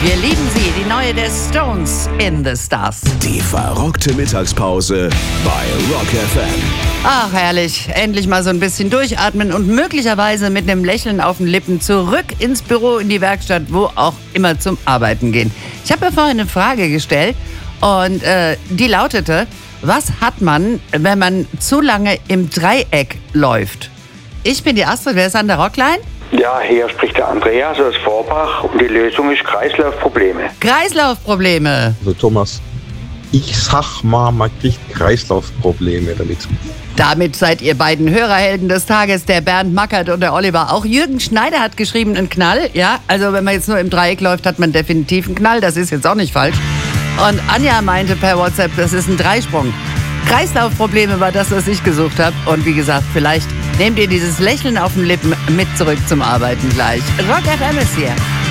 Wir lieben sie, die neue des Stones, In the Stars. Die verrockte Mittagspause bei Rock FM. Ach, herrlich. Endlich mal so ein bisschen durchatmen und möglicherweise mit einem Lächeln auf den Lippen zurück ins Büro, in die Werkstatt, wo auch immer zum Arbeiten gehen. Ich habe mir vorhin eine Frage gestellt und die lautete: Was hat man, wenn man zu lange im Dreieck läuft? Ich bin die Astrid, wer ist an der Rockline? Ja, hier spricht der Andreas aus Vorbach und die Lösung ist Kreislaufprobleme. Kreislaufprobleme. Also Thomas, ich sag mal, man kriegt Kreislaufprobleme damit. Damit seid ihr beiden Hörerhelden des Tages, der Bernd Mackert und der Oliver. Auch Jürgen Schneider hat geschrieben, einen Knall. Ja, also wenn man jetzt nur im Dreieck läuft, hat man definitiv einen Knall. Das ist jetzt auch nicht falsch. Und Anja meinte per WhatsApp, das ist ein Dreisprung. Kreislaufprobleme war das, was ich gesucht habe. Und wie gesagt, vielleicht nehmt ihr dieses Lächeln auf den Lippen mit zurück zum Arbeiten gleich. Rock FM ist hier.